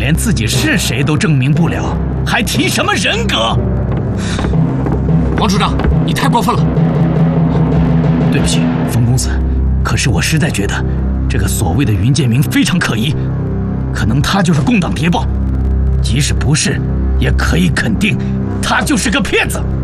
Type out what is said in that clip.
连自己是谁都证明不了，还提什么人格？ 王处长，你太过分了！ 对不起，冯公子，可是我实在觉得这个所谓的云建明非常可疑，可能他就是共党谍报，即使不是，也可以肯定他就是个骗子。